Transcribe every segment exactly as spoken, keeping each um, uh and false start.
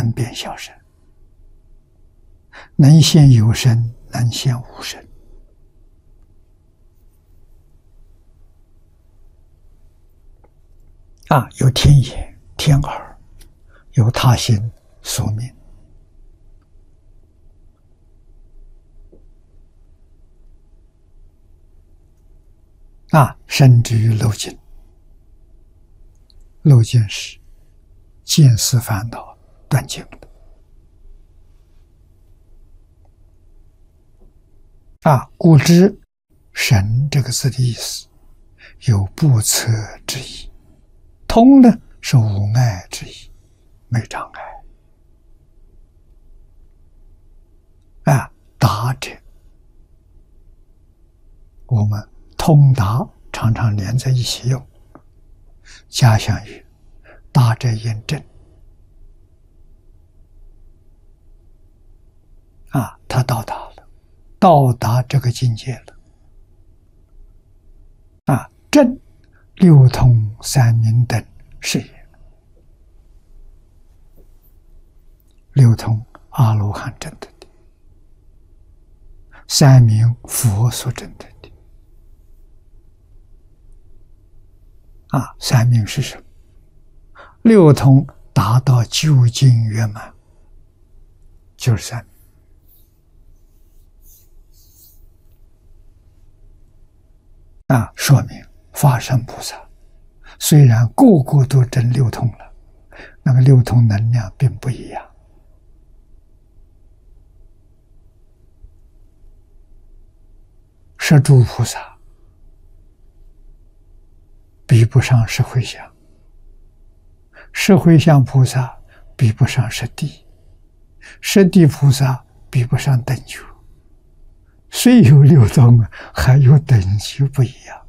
能变小身，能现有身，能现无身。啊，有天眼、天耳，有他心所命。啊，甚至于漏尽，漏尽是见思烦恼断尽的。啊，故知神这个字的意思有不测之意，通呢是无碍之意，没障碍。啊，达者，我们通达常常连在一起用，加强于达者验证。啊，他到达了，到达这个境界了。啊，正六通三明等是也。六通阿罗汉证得的，三明佛所证得的。啊，三明是什么？六通达到究竟圆满，就是三明。啊，说明法身菩萨虽然个个都证六通了，那个六通能量并不一样。摄诸菩萨比不上摄回向，摄回向菩萨比不上摄地，摄地菩萨比不上等觉。虽有六通，还有等级不一样。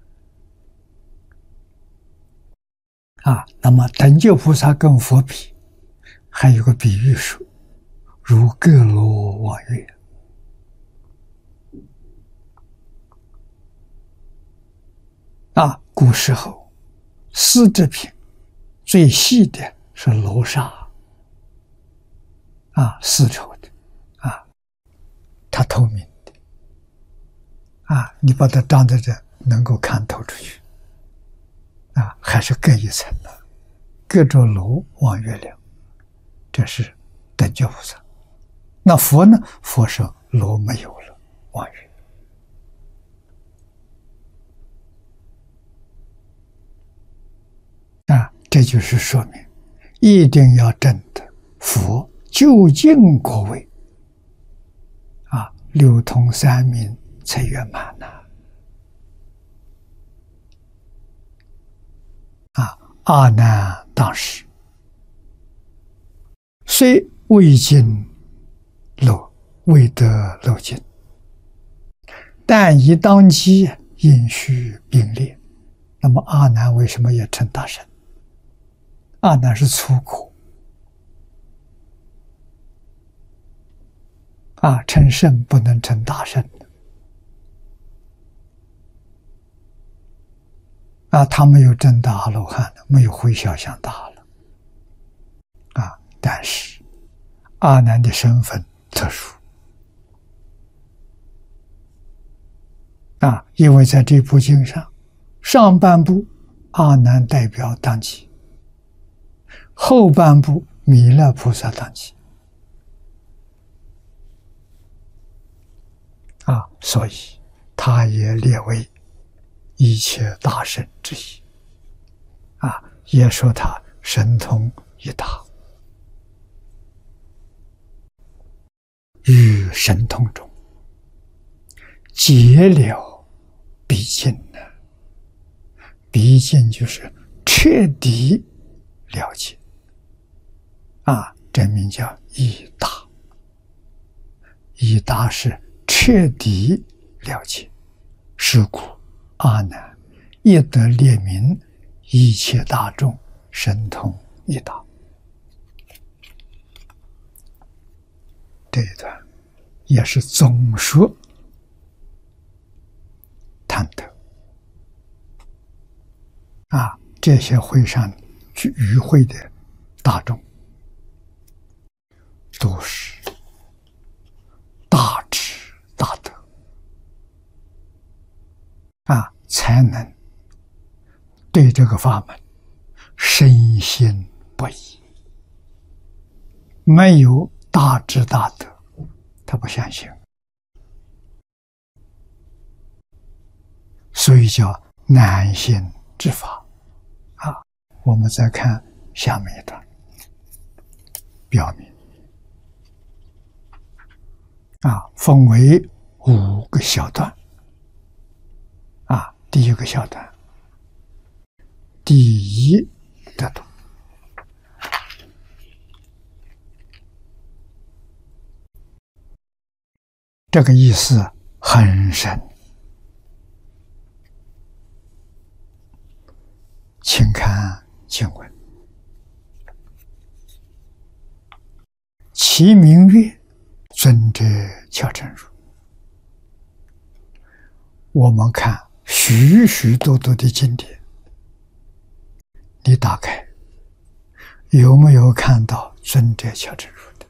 啊，那么等觉菩萨跟佛比，还有个比喻说，如各罗望月。啊，古时候丝织品最细的是罗纱，啊，丝绸的，啊，它透明的，啊，你把它张在这，能够看透出去，啊，还是隔一层的，隔着楼望月亮，这是等觉菩萨。那佛呢？佛是楼没有了，望月。啊，这就是说明，一定要证得佛究竟果位，啊，六通三明才圆满呐。啊，阿难当时虽未尽漏，未得漏尽，但以当机应须并列。那么阿难为什么也成大圣？阿难是粗苦啊，成圣不能成大圣啊，他没有证大阿罗汉，没有回小向大了啊。但是阿难的身份特殊啊，因为在这部经上，上半部阿难代表当机，后半部弥勒菩萨当机啊，所以他也列为一切大圣之一啊，也说他神通一大，于神通中解了毕竟呢，毕竟就是彻底了解啊，这名叫一达。一达是彻底了解，是故阿难亦得列名一切大众神通一达。这一段也是总说贪得啊，这些会上去与会的大众都是大智大德啊，才能对这个法门深信不疑。没有大智大德，他不相信，所以叫难信之法啊。我们再看下面一段，表明啊，分为五个小段啊。第一个小段，第一得度。这个意思很深，请看经文：其名曰尊者乔真如。我们看许许多多的经典，你打开有没有看到尊者乔真如的？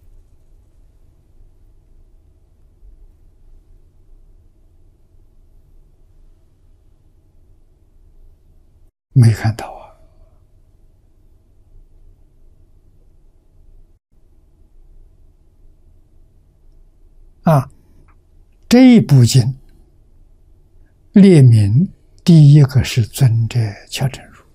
没看到啊！啊，这一部经列明第一个是尊者乔真如，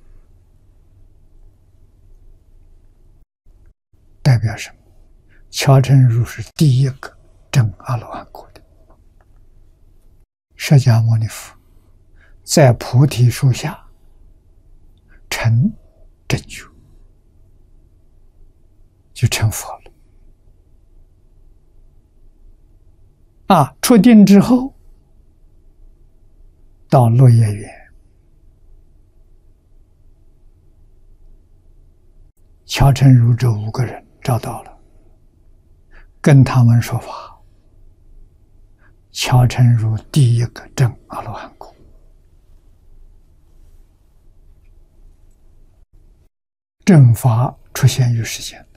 代表什么？乔真如是第一个证阿罗汉果的。释迦牟尼佛在菩提树下成正觉，就成佛了。啊，出定之后，到落叶园，乔真如这五个人找到了，跟他们说法。乔真如第一个证阿罗汉果。正法出现于世间，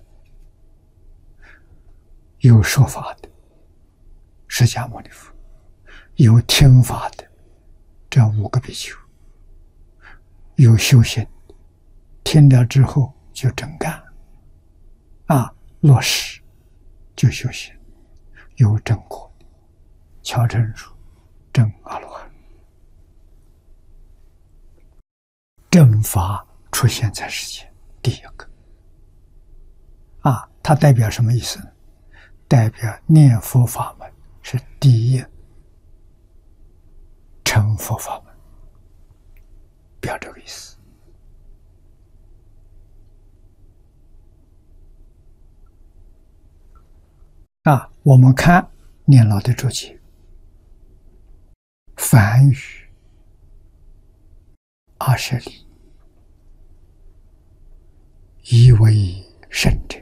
有说法的释迦牟尼佛，有听法的这五个比丘，有修行的，听了之后就真干啊，落实就修行，有正果的乔真如证阿罗汉。正法出现在世间，第一个啊，它代表什么意思呢？代表念佛法门是第一成佛法门，表这个意思啊。我们看念老的注解，梵语二十里，以为圣者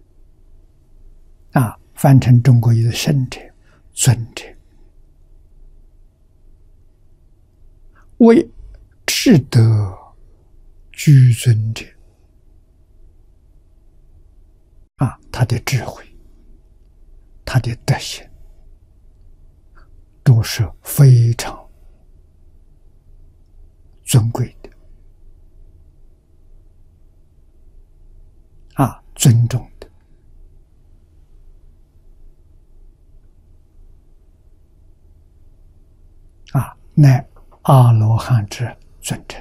啊，翻成中国语的圣者、尊者，为至德居尊者啊，他的智慧，他的德行，都是非常尊贵的啊，尊重的啊，乃阿罗汉之尊称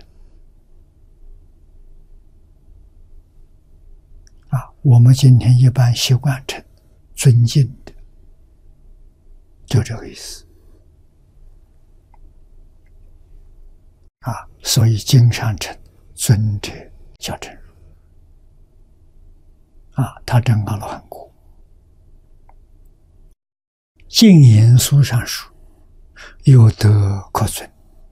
啊。我们今天一般习惯称尊敬的，就这个意思啊。所以经上称尊者乔真如啊，他证阿罗汉果。净言书上说，有德可尊，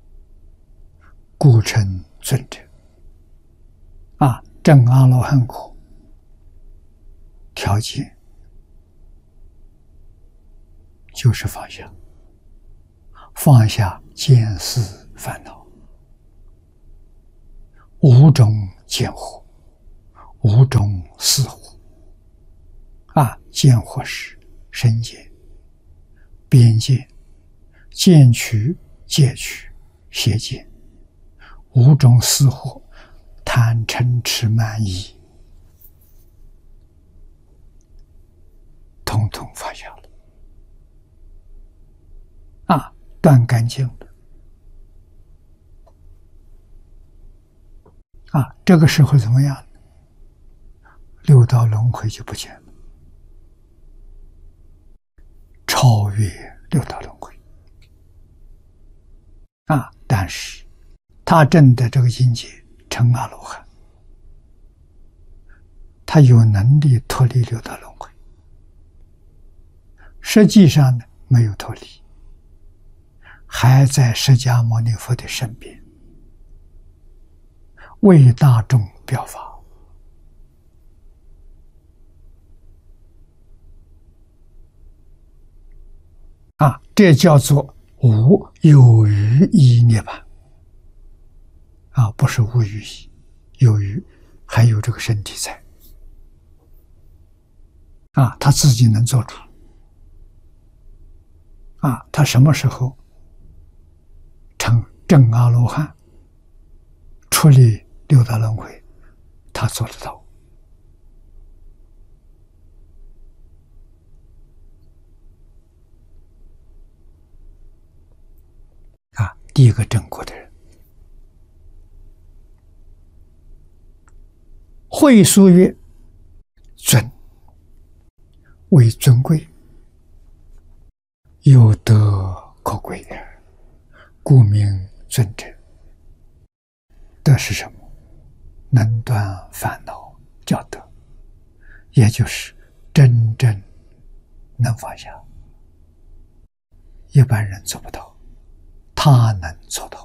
故称尊者啊。证阿罗汉果条件就是放下，放下见思烦恼，五种见惑，五种思惑啊，见惑识、身见、边见、见取、戒取、邪见，五种四惑，贪嗔痴慢疑，统统放下了，啊，断干净了。啊，这个时候怎么样？六道轮回就不见了，超越六道轮回。啊，但是他证的这个境界成阿罗汉，他有能力脱离六道轮回，实际上呢没有脱离，还在释迦牟尼佛的身边，为大众表法。啊，这叫做无有余依涅槃。啊，不是无余依，有余还有这个身体在。啊，他自己能做主。啊，他什么时候成正阿罗汉，出离六道轮回，他做得到。啊，第一个正果的人。会书曰：尊，为尊贵，有德可贵也，故名尊者。德是什么？能断烦恼叫德，也就是真正能放下，一般人做不到，他能做到。